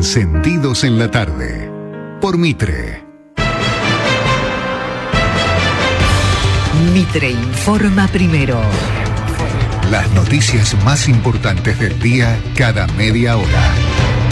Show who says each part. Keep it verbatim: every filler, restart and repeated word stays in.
Speaker 1: Encendidos en la tarde. Por Mitre.
Speaker 2: Mitre informa primero.
Speaker 1: Las noticias más importantes del día cada media hora.